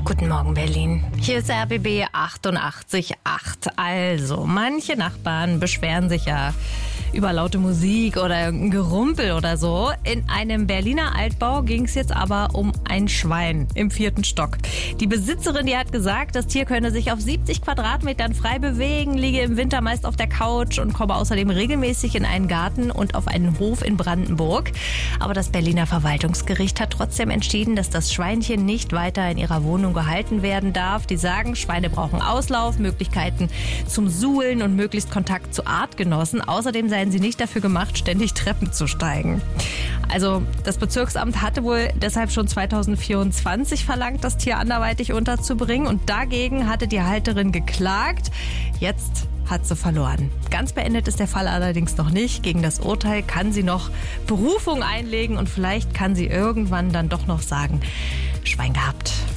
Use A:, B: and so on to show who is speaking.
A: Guten Morgen, Berlin. Hier ist RBB 88.8. Also, manche Nachbarn beschweren sich ja über laute Musik oder irgendein Gerumpel oder so. In einem Berliner Altbau ging es jetzt aber um ein Schwein im 4. Stock. Die Besitzerin, die hat gesagt, das Tier könne sich auf 70 Quadratmetern frei bewegen, liege im Winter meist auf der Couch und komme außerdem regelmäßig in einen Garten und auf einen Hof in Brandenburg. Aber das Berliner Verwaltungsgericht hat trotzdem entschieden, dass das Schweinchen nicht weiter in ihrer Wohnung gehalten werden darf. Die sagen, Schweine brauchen Auslauf, Möglichkeiten zum Suhlen und möglichst Kontakt zu Artgenossen. Außerdem seien sie nicht dafür gemacht, ständig Treppen zu steigen. Also das Bezirksamt hatte wohl deshalb schon 2024 verlangt, das Tier anderweitig unterzubringen. Und dagegen hatte die Halterin geklagt. Jetzt hat sie verloren. Ganz beendet ist der Fall allerdings noch nicht. Gegen das Urteil kann sie noch Berufung einlegen und vielleicht kann sie irgendwann dann doch noch sagen, Schwein gehabt.